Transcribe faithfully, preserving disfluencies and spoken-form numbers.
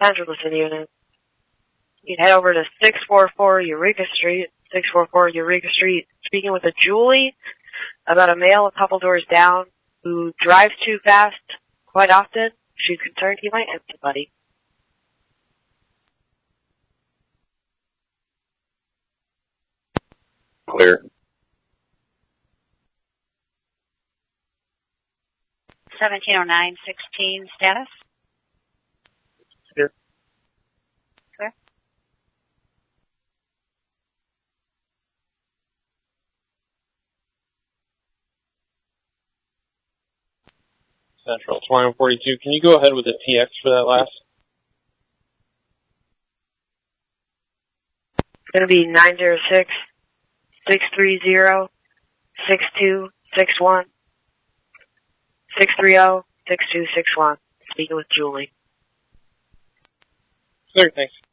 Central Listen Unit. You can head over to six forty-four Eureka Street, six forty-four Eureka Street, speaking with a Julie about a male a couple doors down who drives too fast quite often. She's concerned he might hit somebody. Clear. seventeen oh nine sixteen, status? Clear. Clear. Central, twenty-one forty-two. Can you go ahead with the T X for that last? It's going to be nine zero six, six three zero, six two six one, six three zero, six two six one. Speaking with Julie. Clear, thanks.